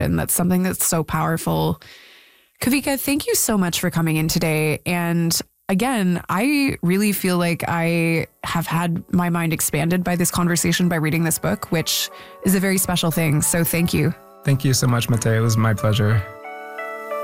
And that's something that's so powerful. Kavika, thank you so much for coming in today. And again, I really feel like I have had my mind expanded by this conversation by reading this book, which is a very special thing. So thank you. Thank you so much, Matei. It was my pleasure.